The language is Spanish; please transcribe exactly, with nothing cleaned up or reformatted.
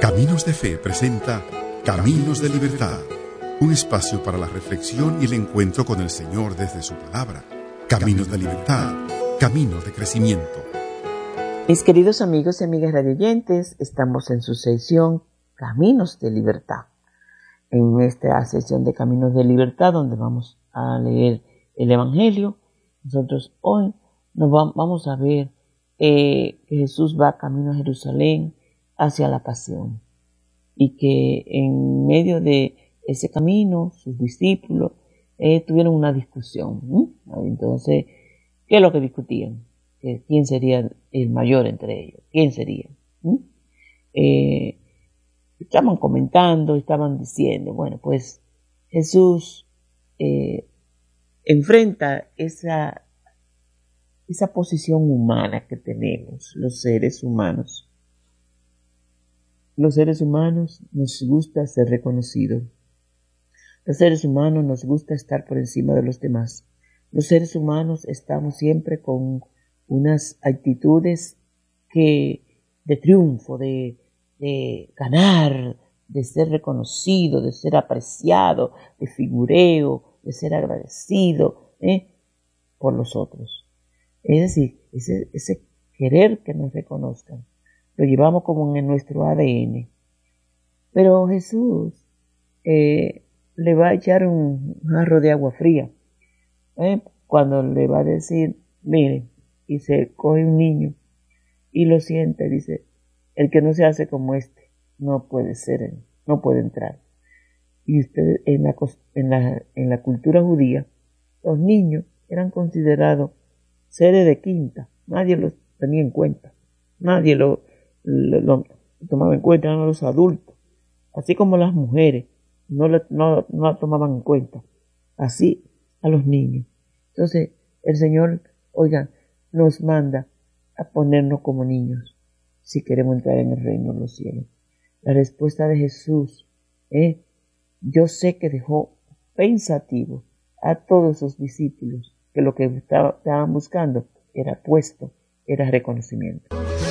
Caminos de Fe presenta Caminos de Libertad, un espacio para la reflexión y el encuentro con el Señor desde su palabra. Caminos de Libertad, caminos de crecimiento. Mis queridos amigos y amigas radioyentes, estamos en su sección Caminos de Libertad. En esta sección de Caminos de Libertad, donde vamos a leer el Evangelio, nosotros hoy nos va, vamos a ver eh, que Jesús va camino a Jerusalén hacia la pasión, y que en medio de ese camino sus discípulos eh, tuvieron una discusión. ¿eh? Entonces, ¿qué es lo que discutían? ¿Que ¿Quién sería el mayor entre ellos? ¿Quién sería? ¿Mm? Eh, estaban comentando, estaban diciendo, bueno, pues Jesús eh, enfrenta esa, esa posición humana que tenemos los seres humanos. Los seres humanos nos gusta ser reconocidos. Los seres humanos nos gusta estar por encima de los demás. Los seres humanos estamos siempre con unas actitudes que, de triunfo, de, de ganar, de ser reconocido, de ser apreciado, de figureo, de ser agradecido ¿eh? por los otros. Es decir, ese, ese querer que nos reconozcan, lo llevamos como en nuestro A D N. Pero Jesús eh, le va a echar un jarro de agua fría ¿eh? cuando le va a decir, mire, y se coge un niño y lo sienta y dice, el que no se hace como este no puede ser, no puede entrar. Y usted en la, en la, en la cultura judía, los niños eran considerados seres de quinta, nadie los tenía en cuenta, nadie lo, lo, lo tomaba en cuenta, eran los adultos, así como las mujeres no la no, no tomaban en cuenta, así a los niños. Entonces el Señor, oigan, nos manda a ponernos como niños si queremos entrar en el reino de los cielos. La respuesta de Jesús, ¿eh? yo sé que dejó pensativo a todos sus discípulos, que lo que estaba, estaban buscando era puesto, era reconocimiento.